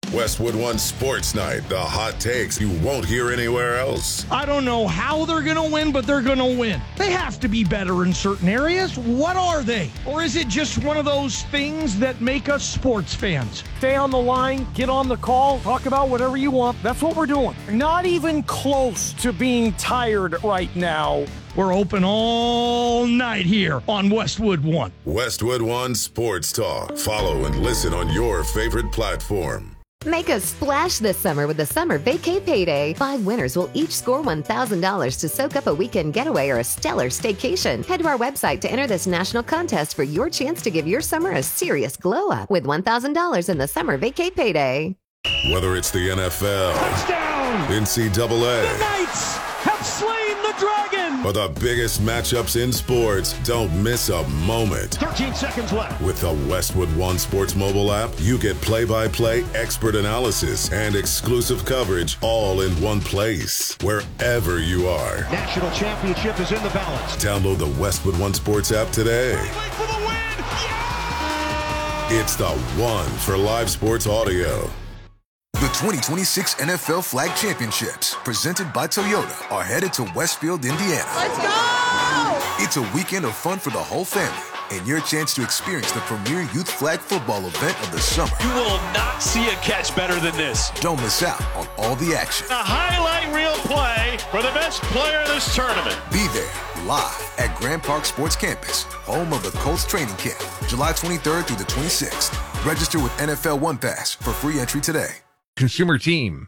Westwood One Sports Night, the hot takes you won't hear anywhere else. I don't know how they're going to win, but they're going to win. They have to be better in certain areas. What are they? Or is it just one of those things that make us sports fans? Stay on the line, get on the call, talk about whatever you want. That's what we're doing. Not even close to being tired right now. We're open all night here on Westwood One. Westwood One Sports Talk. Follow and listen on your favorite platform. Make a splash this summer with the Summer Vacay Payday. 5 winners will each score $1,000 to soak up a weekend getaway or a stellar staycation. Head to our website to enter this national contest for your chance to give your summer a serious glow-up with $1,000 in the Summer Vacay Payday. Whether it's the NFL, Touchdown! NCAA, The Knights have slain the dragon! or the biggest matchups in sports, don't miss a moment. 13 seconds left. With the Westwood One Sports mobile app, you get play-by-play expert analysis and exclusive coverage all in one place, wherever you are. National championship is in the balance. Download the Westwood One Sports app today. For the win! Yeah! It's the one for live sports audio. The 2026 NFL Flag Championships, presented by Toyota, are headed to Westfield, Indiana. Let's go! It's a weekend of fun for the whole family and your chance to experience the premier youth flag football event of the summer. You will not see a catch better than this. Don't miss out on all the action. A highlight reel play for the best player of this tournament. Be there live at Grand Park Sports Campus, home of the Colts training camp, July 23rd through the 26th. Register with NFL One Pass for free entry today. Consumer Team.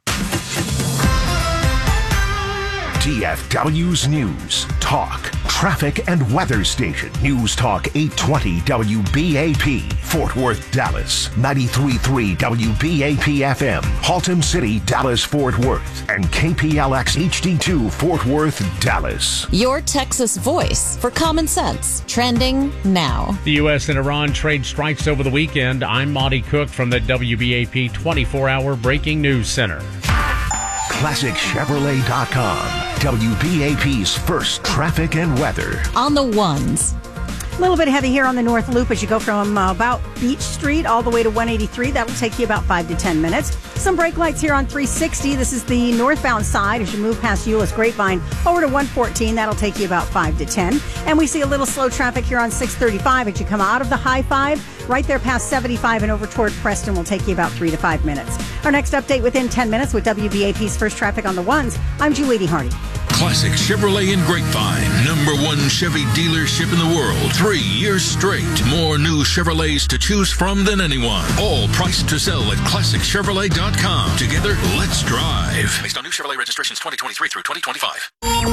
DFW's News, Talk, Traffic and Weather Station. News Talk 820 WBAP, Fort Worth, Dallas. 93.3 WBAP FM, Haltom City, Dallas, Fort Worth. And KPLX HD2, Fort Worth, Dallas. Your Texas voice for common sense. Trending now. The U.S. and Iran trade strikes over the weekend. I'm Monty Cook from the WBAP 24-hour Breaking News Center. ClassicChevrolet.com. WBAP's first traffic and weather. On the ones. A little bit heavy here on the North Loop as you go from about Beach Street all the way to 183. That'll take you about 5 to 10 minutes. Some brake lights here on 360. This is the northbound side as you move past Euless Grapevine over to 114. That'll take you about 5 to 10. And we see a little slow traffic here on 635 as you come out of the High 5. Right there past 75 and over toward Preston will take you about 3 to 5 minutes. Our next update within 10 minutes with WBAP's first traffic on the ones. I'm Julie Hardy. Classic Chevrolet in Grapevine, #1 Chevy dealership in the world. 3 years straight. More new Chevrolets to choose from than anyone. All priced to sell at ClassicChevrolet.com. Together, let's drive. Based on new Chevrolet registrations 2023 through 2025.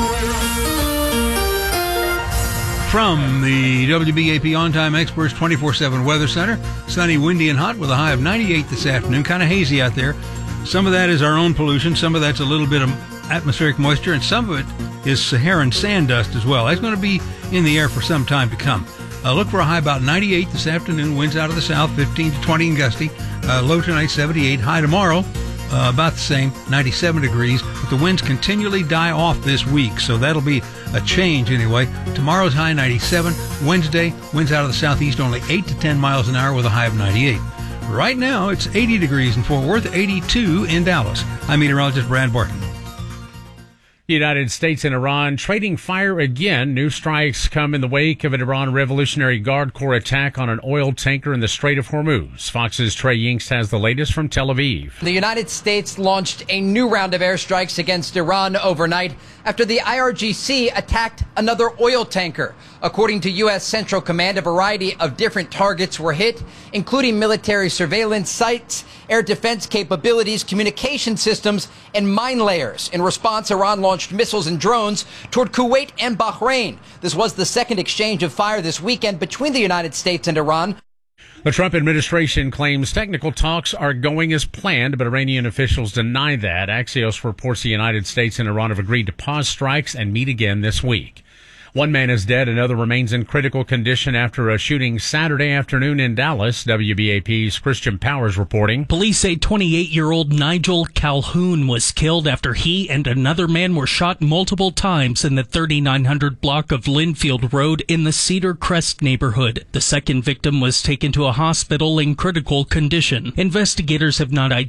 From the WBAP On-Time Experts 24/7 Weather Center, sunny, windy, and hot with a high of 98 this afternoon. Kind of hazy out there. Some of that is our own pollution. Some of that's a little bit of atmospheric moisture, and some of it is Saharan sand dust as well. That's going to be in the air for some time to come. Look for a high about 98 this afternoon. Winds out of the south, 15 to 20 and gusty. Low tonight, 78. High tomorrow, about the same, 97 degrees. But the winds continually die off this week, so that'll be a change anyway. Tomorrow's high, 97. Wednesday, winds out of the southeast, only 8 to 10 miles an hour with a high of 98. Right now, it's 80 degrees in Fort Worth, 82 in Dallas. I'm meteorologist Brad Barton. The United States and Iran trading fire again. New strikes come in the wake of an Iran Revolutionary Guard Corps attack on an oil tanker in the Strait of Hormuz. Fox's Trey Yingst has the latest from Tel Aviv. The United States launched a new round of airstrikes against Iran overnight after the IRGC attacked another oil tanker. According to U.S. Central Command, a variety of different targets were hit, including military surveillance sites, air defense capabilities, communication systems, and mine layers. In response, Iran launched missiles and drones toward Kuwait and Bahrain. This was the second exchange of fire this weekend between the United States and Iran. The Trump administration claims technical talks are going as planned, but Iranian officials deny that. Axios reports the United States and Iran have agreed to pause strikes and meet again this week. One man is dead, another remains in critical condition after a shooting Saturday afternoon in Dallas. WBAP's Christian Powers reporting. Police say 28-year-old Nigel Calhoun was killed after he and another man were shot multiple times in the 3900 block of Linfield Road in the Cedar Crest neighborhood. The second victim was taken to a hospital in critical condition. Investigators have not